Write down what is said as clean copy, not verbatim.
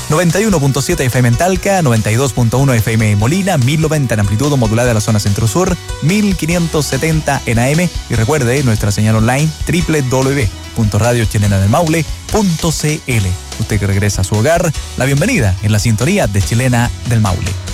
91.7 FM en Talca, 92.1 FM en Molina, 1090 en amplitud modulada de la zona centro-sur, 1570 en AM y recuerde nuestra señal online www.radiochilenadelmaule.cl. Usted que regresa a su hogar, la bienvenida en la sintonía de Chilena del Maule.